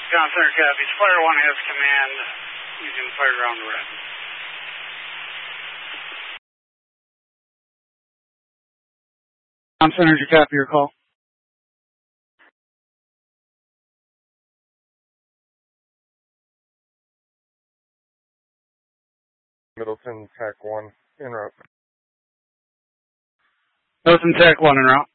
Center Copy. Flyer 1 has command. You can fire around the red. Center, did you copy your call? Middleton Tech 1 en route. Middleton Tech 1 en route.